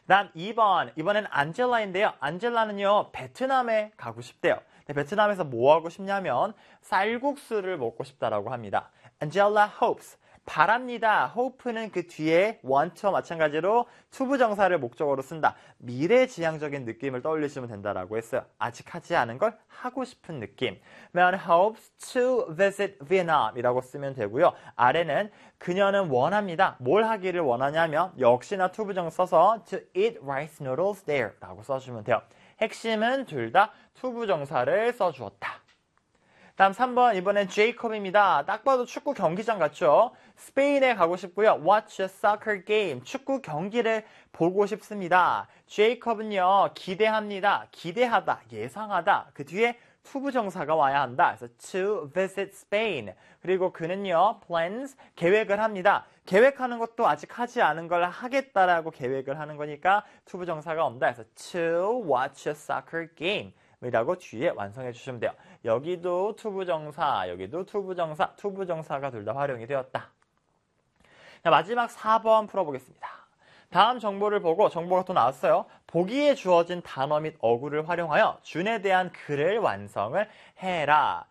다음 2번. 이번엔 안젤라인데요. 안젤라는요, 베트남에 가고 싶대요. 베트남에서 뭐 하고 싶냐면 쌀국수를 먹고 싶다라고 합니다. Angela hopes. 바랍니다. hope는 그 뒤에 want와 마찬가지로 투부정사를 목적어로 쓴다. 미래지향적인 느낌을 떠올리시면 된다라고 했어요. 아직 하지 않은 걸 하고 싶은 느낌. 그러면 hopes to visit Vietnam 이라고 쓰면 되고요. 아래는 그녀는 원합니다. 뭘 하기를 원하냐면 역시나 투부정 써서 to eat rice noodles there 라고 써주면 돼요. 핵심은 둘 다 투부정사를 써주었다. 다음 3번 이번엔 제이콥입니다. 딱 봐도 축구 경기장 같죠? 스페인에 가고 싶고요. Watch a soccer game. 축구 경기를 보고 싶습니다. 제이콥은요. 기대합니다. 기대하다, 예상하다. 그 뒤에 투부정사가 와야 한다. 그래서 to visit Spain. 그리고 그는요. plans, 계획을 합니다. 계획하는 것도 아직 하지 않은 걸 하겠다라고 계획을 하는 거니까 투부정사가 온다. 그래서 to watch a soccer game. 이라고 뒤에 완성해 주시면 돼요. 여기도 투부정사, 여기도 투부정사, 투부정사가 둘 다 활용이 되었다. 자, 마지막 4번 풀어보겠습니다. 다음 정보를 보고 정보가 또 나왔어요. 보기에 주어진 단어 및 어구를 활용하여 준에 대한 글을 완성을 해라.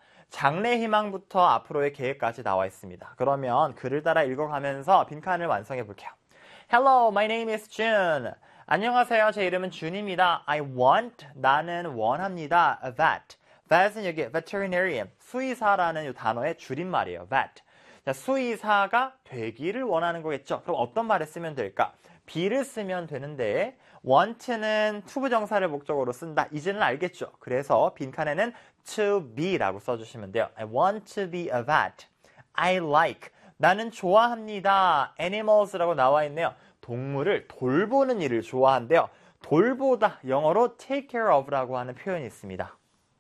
장래희망부터 앞으로의 계획까지 나와 있습니다. 그러면 글을 따라 읽어가면서 빈칸을 완성해 볼게요. Hello, my name is June. 안녕하세요. 제 이름은 준입니다. I want, 나는 원합니다. Vet. vet은 여기 veterinarian, 수의사라는 이 단어의 줄임말이에요. vet. 자, 수의사가 되기를 원하는 거겠죠. 그럼 어떤 말을 쓰면 될까? be를 쓰면 되는데 want는 투부정사를 목적으로 쓴다. 이제는 알겠죠. 그래서 빈칸에는 to be라고 써주시면 돼요. I want to be a vet. I like. 나는 좋아합니다. animals라고 나와 있네요. 동물을 돌보는 일을 좋아한대요. 돌보다 영어로 take care of라고 하는 표현이 있습니다.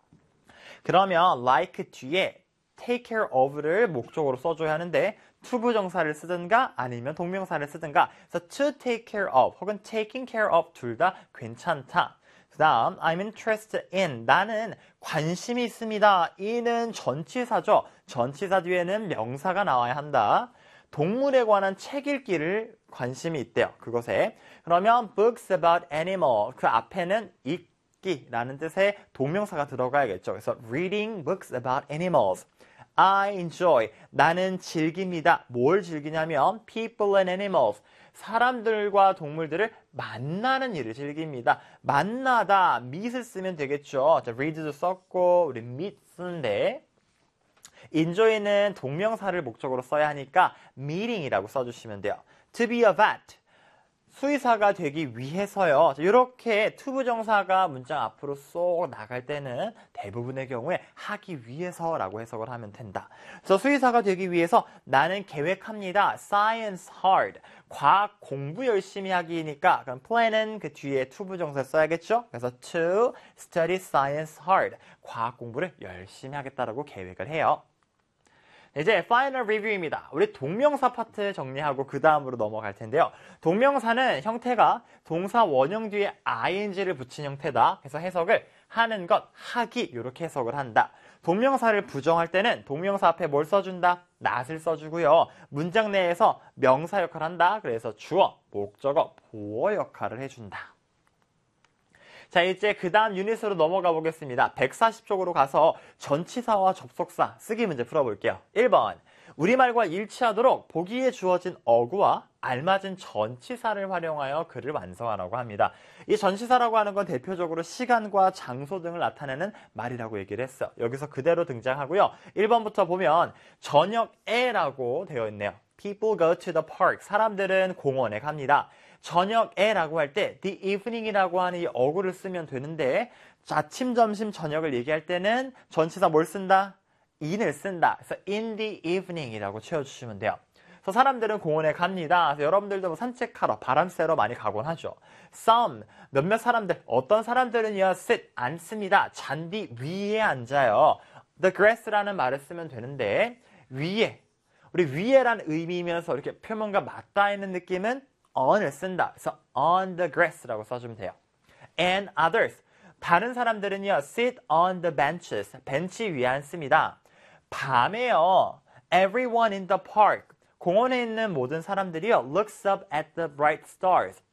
그러면 like 뒤에 take care of를 목적으로 써줘야 하는데 투부정사를 쓰든가 아니면 동명사를 쓰든가. 그래서 to take care of 혹은 taking care of 둘 다 괜찮다. 그 다음 I'm interested in. 나는 관심이 있습니다. in은 전치사죠. 전치사 뒤에는 명사가 나와야 한다. 동물에 관한 책 읽기를 관심이 있대요. 그것에. 그러면 books about animal. 그 앞에는 읽기라는 뜻의 동명사가 들어가야겠죠. 그래서 reading books about animals. I enjoy. 나는 즐깁니다. 뭘 즐기냐면 people and animals. 사람들과 동물들을 만나는 일을 즐깁니다. 만나다. meet을 쓰면 되겠죠. 자, read도 썼고 우리 meet 쓰는데 enjoy는 동명사를 목적으로 써야 하니까 meeting이라고 써주시면 돼요. To be a vet. 수의사가 되기 위해서요. 이렇게 투부정사가 문장 앞으로 쏙 나갈 때는 대부분의 경우에 하기 위해서라고 해석을 하면 된다. 그래서 수의사가 되기 위해서 나는 계획합니다. Science hard. 과학 공부 열심히 하기니까 그럼 plan은 그 뒤에 투부정사 써야겠죠. 그래서 to study science hard. 과학 공부를 열심히 하겠다라고 계획을 해요. 이제 final review입니다. 우리 동명사 파트 정리하고 그 다음으로 넘어갈 텐데요. 동명사는 형태가 동사 원형 뒤에 ing를 붙인 형태다. 그래서 해석을 하는 것, 하기 이렇게 해석을 한다. 동명사를 부정할 때는 동명사 앞에 뭘 써준다? not을 써주고요. 문장 내에서 명사 역할을 한다. 그래서 주어, 목적어, 보어 역할을 해준다. 자, 이제 그 다음 유닛으로 넘어가 보겠습니다. 140쪽으로 가서 전치사와 접속사 쓰기 문제 풀어볼게요. 1번. 우리말과 일치하도록 보기에 주어진 어구와 알맞은 전치사를 활용하여 글을 완성하라고 합니다. 이 전치사라고 하는 건 대표적으로 시간과 장소 등을 나타내는 말이라고 얘기를 했어요. 여기서 그대로 등장하고요. 1번부터 보면 저녁에라고 되어 있네요. People go to the park. 사람들은 공원에 갑니다. 저녁에라고 할 때 the evening이라고 하는 이 어구를 쓰면 되는데 아침, 점심, 저녁을 얘기할 때는 전치사 뭘 쓴다? in을 쓴다. 그래서 in the evening이라고 채워주시면 돼요. 그래서 사람들은 공원에 갑니다. 그래서 여러분들도 뭐 산책하러, 바람 쐬러 많이 가곤 하죠. Some, 몇몇 사람들, 어떤 사람들은요, sit, 앉습니다. 잔디 위에 앉아요. The grass라는 말을 쓰면 되는데 위에, 우리 위에란 의미이면서 이렇게 표현과 맞닿아 있는 느낌은 on을 쓴다. 그래서 on the grass라고 써주면 돼요. And others. 다른 사람들은요, sit on the benches. 벤치 위에 앉습니다. 밤에요, everyone in the park. 공원에 있는 모든 사람들이요, looks up at the bright stars.